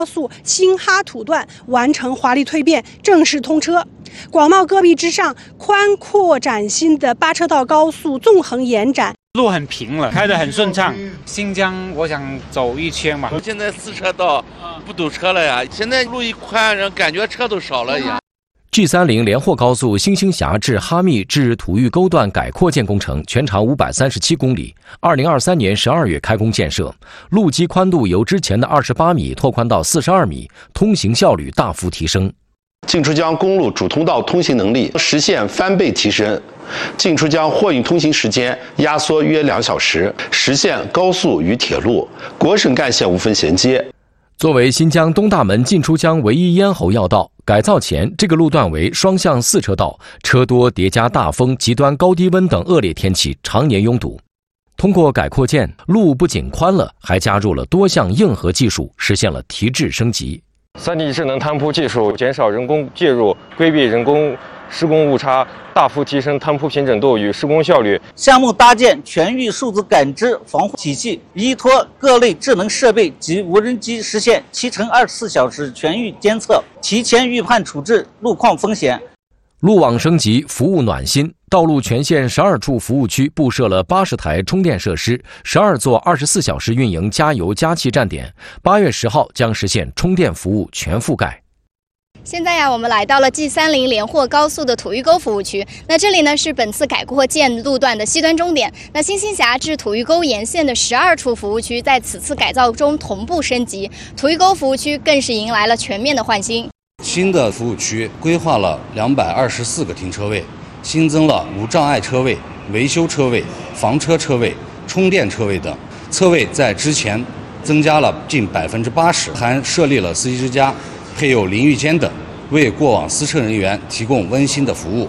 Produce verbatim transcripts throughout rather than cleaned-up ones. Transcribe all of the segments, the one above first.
高速新哈土段完成华丽蜕变，正式通车。广袤戈壁之上，宽阔崭新的八车道高速纵横延展。 路很平了，开得很顺畅。新疆我想走一圈嘛。 现在四车道不堵车了呀，现在路一宽，人感觉车都少了一样。 G 三零连霍高速星星峡至哈密至土峪沟段改扩建工程全长五百三十七公里，二零二三年十二月开工建设，路基宽度由之前的二十八米拓宽到四十二米，通行效率大幅提升。 进出江公路主通道通行能力实现翻倍提升，进出江货运通行时间压缩约两小时，实现高速与铁路、国省干线无缝衔接。 作为新疆东大门进出江唯一咽喉要道，改造前这个路段为双向四车道，车多叠加大风、极端高低温等恶劣天气，常年拥堵。通过改扩建，路不仅宽了，还加入了多项硬核技术，实现了提质升级。 三 D 智能摊铺技术减少人工介入，规避人工施工误差，大幅提升摊铺平整度与施工效率。 项目搭建全域数字感知防护体系，依托各类智能设备及无人机，实现七乘二十四小时全域监测，提前预判处置路况风险。 路网升级，服务暖心。道路全线十二处服务区布设了八十台充电设施，十二座二十四小时运营加油加气站点。八月十号将实现充电服务全覆盖。 现在呀，我们来到了 G 三零连霍高速的土峪沟服务区。那这里呢是本次改扩建路段的西端终点。那星星峡至土峪沟沿线的十二处服务区在此次改造中同步升级，土峪沟服务区更是迎来了全面的焕新。 新的服务区规划了两百二十四个停车位，新增了无障碍车位、维修车位、房车车位、充电车位等，车位在之前增加了近百分之八十，还设立了司机之家，配有淋浴间等，为过往私车人员提供温馨的服务。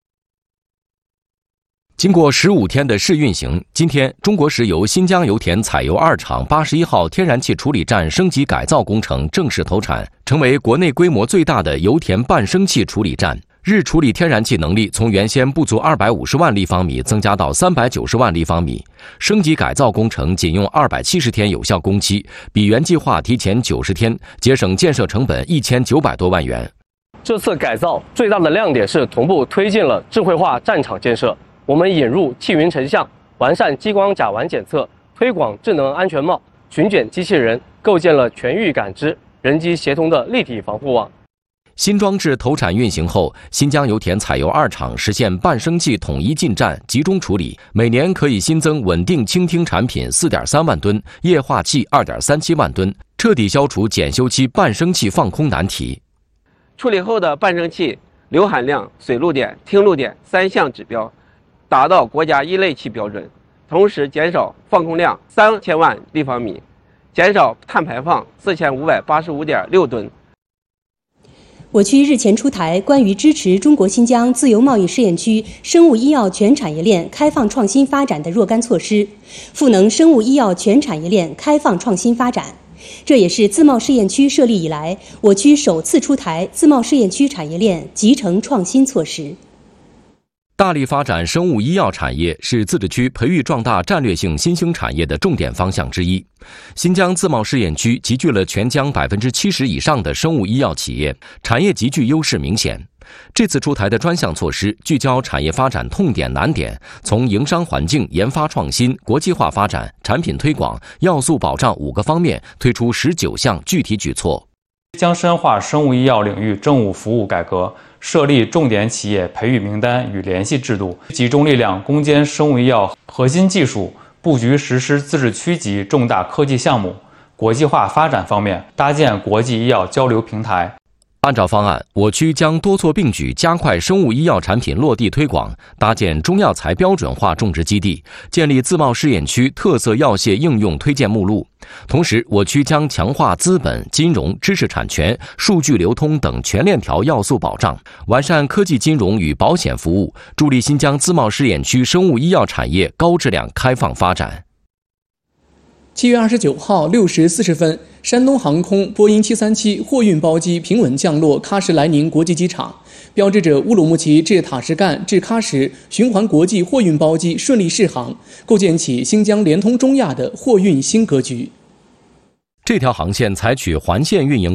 经过十五天的试运行，今天中国石油新疆油田采油二厂八十一号天然气处理站升级改造工程正式投产，成为国内规模最大的油田半升气处理站。日处理天然气能力从原先不足二百五十万立方米增加到三百九十万立方米。升级改造工程仅用二百七十天有效工期，比原计划提前九十天，节省建设成本一千九百多万元。 这次改造最大的亮点是同步推进了智慧化战场建设。我们引入气云成像，完善激光甲烷检测，推广智能安全帽、巡检机器人，构建了全域感知、人机协同的立体防护网。 新装置投产运行后，新疆油田采油二厂实现半升气统一进站、集中处理，每年可以新增稳定倾听产品 四点三万吨、液化气 二点三七万吨，彻底消除检修期半升气放空难题。 处理后的半升气硫含量、水路点、听路点三项指标达到国家一类气标准，同时减少放空量三千万立方米，减少碳排放四千五百八十五点六吨。 我区日前出台关于支持中国新疆自由贸易试验区生物医药全产业链开放创新发展的若干措施，赋能生物医药全产业链开放创新发展。这也是自贸试验区设立以来，我区首次出台自贸试验区产业链集成创新措施。 大力发展生物医药产业是自治区培育壮大战略性新兴产业的重点方向之一。新疆自贸试验区集聚了全疆百分之七十以上的生物医药企业，产业集聚优势明显。这次出台的专项措施聚焦产业发展痛点难点，从营商环境、研发创新、国际化发展、产品推广、要素保障五个方面推出十九项具体举措。 将深化生物医药领域政务服务改革，设立重点企业培育名单与联系制度，集中力量攻坚生物医药核心技术，布局实施自治区级重大科技项目。国际化发展方面，搭建国际医药交流平台。 按照方案，我区将多措并举，加快生物医药产品落地推广，搭建中药材标准化种植基地，建立自贸试验区特色药械应用推荐目录。同时，我区将强化资本、金融、知识产权、数据流通等全链条要素保障，完善科技金融与保险服务，助力新疆自贸试验区生物医药产业高质量开放发展。 七月二十九号六时四十分，山东航空波音七三七货运包机平稳降落喀什莱宁国际机场，标志着乌鲁木齐至塔什干至喀什循环国际货运包机顺利试航，构建起新疆联通中亚的货运新格局。 这条航线采取环线运营